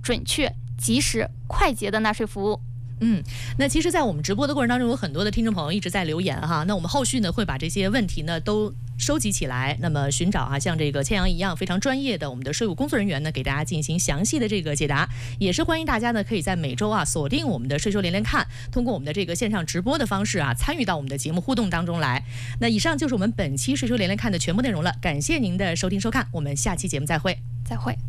准确、及时、快捷的纳税服务。 那其实，在我们直播的过程当中，有很多的听众朋友一直在留言哈。那我们后续呢会把这些问题呢都收集起来，那么寻找像这个千阳一样非常专业的我们的税务工作人员呢，给大家进行详细的这个解答。也是欢迎大家呢可以在每周锁定我们的税收连连看，通过我们的这个线上直播的方式参与到我们的节目互动当中来。那以上就是我们本期税收连连看的全部内容了，感谢您的收听收看，我们下期节目再会。 再会。